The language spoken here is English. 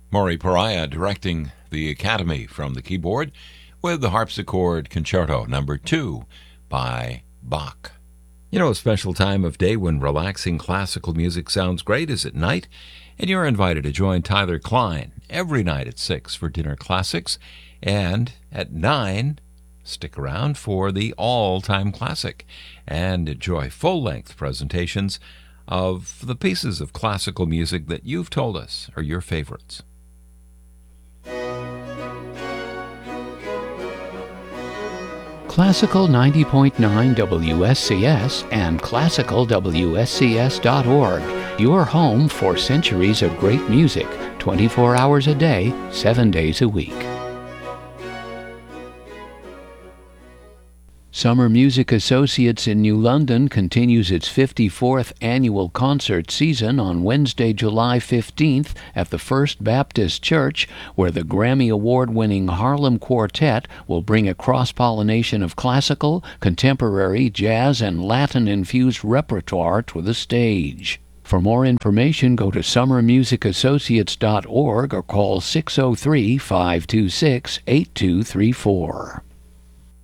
Maury Pariah directing the Academy from the keyboard with the Harpsichord Concerto No. 2 by Bach. You know, a special time of day when relaxing classical music sounds great is at night, and you're invited to join Tyler Klein every night at 6 for Dinner Classics, and at 9, stick around for the All-Time Classic and enjoy full-length presentations of the pieces of classical music that you've told us are your favorites. Classical 90.9 WSCS and classicalwscs.org, your home for centuries of great music, 24 hours a day, 7 days a week. Summer Music Associates in New London continues its 54th annual concert season on Wednesday, July 15th at the First Baptist Church, where the Grammy Award-winning Harlem Quartet will bring a cross-pollination of classical, contemporary, jazz, and Latin-infused repertoire to the stage. For more information, go to summermusicassociates.org or call 603-526-8234.